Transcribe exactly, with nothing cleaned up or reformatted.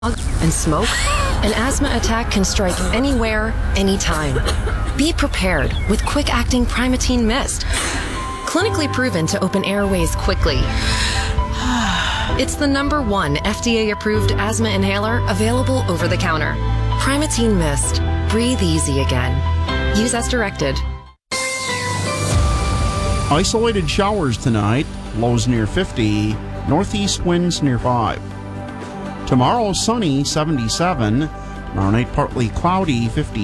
and smoke, an asthma attack can strike anywhere, anytime. Be prepared with quick-acting Primatene Mist. Clinically proven to open airways quickly. It's the number one F D A-approved asthma inhaler available over the counter. Primatene Mist. Breathe easy again. Use as directed. Isolated showers tonight, lows near fifty, northeast winds near five. Tomorrow sunny, seventy-seven. Tomorrow night partly cloudy, fifty.